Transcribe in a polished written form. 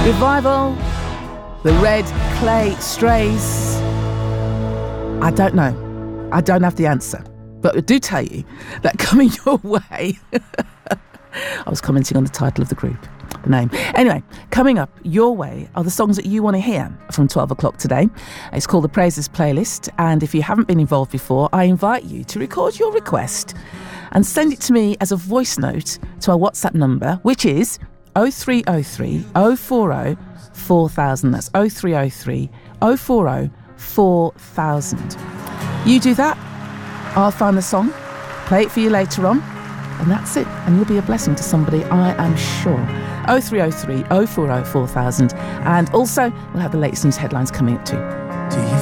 Revival, the Red Clay Strays. I don't know. I don't have the answer. But I do tell you that coming your way... I was commenting on the title of the group, the name. Anyway, coming up your way are the songs that you want to hear from 12 o'clock today. It's called the Praises Playlist. And if you haven't been involved before, I invite you to record your request and send it to me as a voice note to our WhatsApp number, which is 0303 040 4000. That's 0303 040 4000. You do that, I'll find the song, play it for you later on, and that's it. And you'll be a blessing to somebody, I am sure. 0303 040 4000. And also, we'll have the latest news headlines coming up too. Do you